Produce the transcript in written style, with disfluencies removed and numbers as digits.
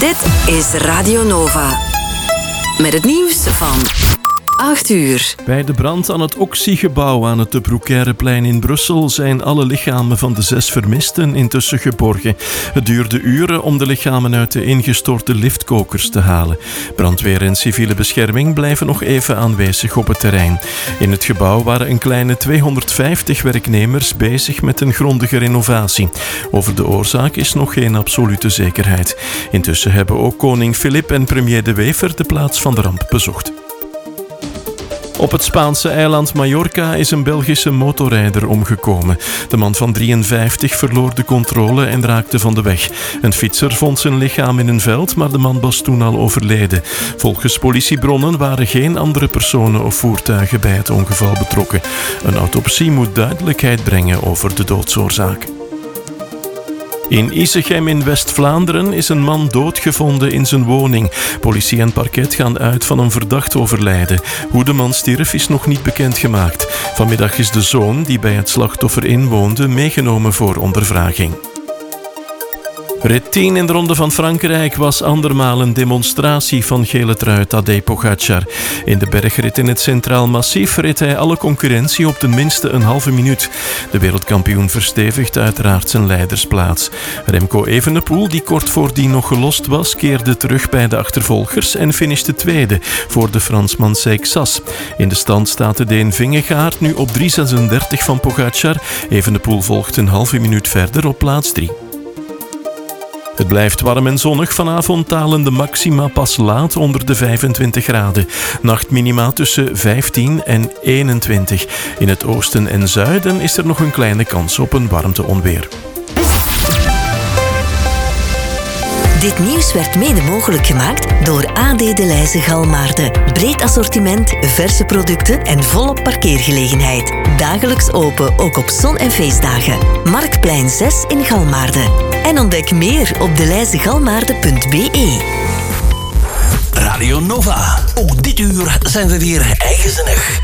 Dit is Radio Nova. Met het nieuws van 8 uur. Bij de brand aan het Oxy-gebouw aan het De Broeckèreplein in Brussel zijn alle lichamen van de 6 vermisten intussen geborgen. Het duurde uren om de lichamen uit de ingestorte liftkokers te halen. Brandweer en civiele bescherming blijven nog even aanwezig op het terrein. In het gebouw waren een kleine 250 werknemers bezig met een grondige renovatie. Over de oorzaak is nog geen absolute zekerheid. Intussen hebben ook koning Filip en premier De Wever de plaats van de ramp bezocht. Op het Spaanse eiland Mallorca is een Belgische motorrijder omgekomen. De man van 53 verloor de controle en raakte van de weg. Een fietser vond zijn lichaam in een veld, maar de man was toen al overleden. Volgens politiebronnen waren geen andere personen of voertuigen bij het ongeval betrokken. Een autopsie moet duidelijkheid brengen over de doodsoorzaak. In Isegem in West-Vlaanderen is een man doodgevonden in zijn woning. Politie en parket gaan uit van een verdacht overlijden. Hoe de man stierf is nog niet bekendgemaakt. Vanmiddag is de zoon, die bij het slachtoffer inwoonde, meegenomen voor ondervraging. Rit 10 in de Ronde van Frankrijk was andermaal een demonstratie van gele trui Tadej Pogačar. In de bergrit in het Centraal Massief reed hij alle concurrentie op tenminste een halve minuut. De wereldkampioen verstevigt uiteraard zijn leidersplaats. Remco Evenepoel, die kort voordien nog gelost was, keerde terug bij de achtervolgers en finishte tweede voor de Fransman Seixas. In de stand staat de Deen Vingegaard nu op 3,36 van Pogačar. Evenepoel volgt een halve minuut verder op plaats 3. Het blijft warm en zonnig. Vanavond dalen de maxima pas laat onder de 25 graden. Nachtminima tussen 15 en 21. In het oosten en zuiden is er nog een kleine kans op een warmteonweer. Dit nieuws werd mede mogelijk gemaakt door AD De Leyse Galmaarden. Breed assortiment, verse producten en volop parkeergelegenheid. Dagelijks open, ook op zon- en feestdagen. Marktplein 6 in Galmaarden. En ontdek meer op deleyzegalmaarden.be. Radio Nova. Ook dit uur zijn we weer eigenzinnig.